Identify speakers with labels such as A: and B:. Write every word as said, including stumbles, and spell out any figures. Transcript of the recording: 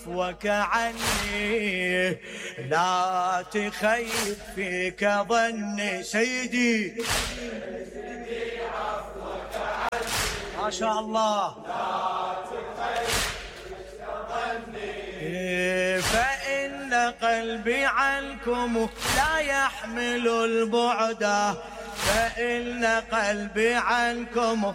A: وكعني لا تخيب فيك ظني سيدي ما شاء الله لا تخيب فيك ظني فإن قلبي عنكم لا يحمل البعد فإن قلبي عنكم